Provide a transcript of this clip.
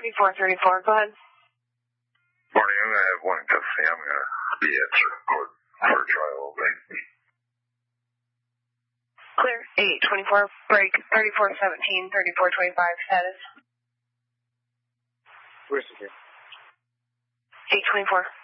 3434, go ahead. Morning, I have one in custody. I'm going to be at circuit court for a trial all day. Clear. 824, break 3417, 3425, status. Where's it here? 824.